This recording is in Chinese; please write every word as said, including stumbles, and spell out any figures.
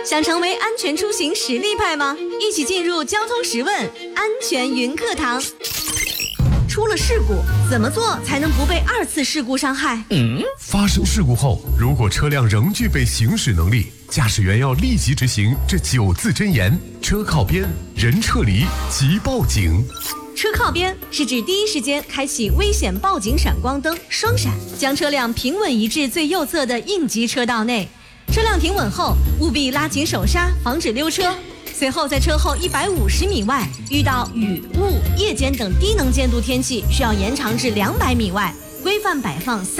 想成为安全出行实力派吗？一起进入交通十问安全云课堂。出了事故，怎么做才能不被二次事故伤害？ 嗯，发生事故后，如果车辆仍具备行驶能力，驾驶员要立即执行这九字真言：车靠边，人撤离，即报警。 车靠边是指第一时间开启危险报警闪光灯双闪，将车辆平稳移至最右侧的应急车道内。车辆停稳后，务必拉紧手刹，防止溜车。随后在车后一百五十米外遇到雨、雾、夜间等低能见度天气，需要延长至两百米外，规范摆放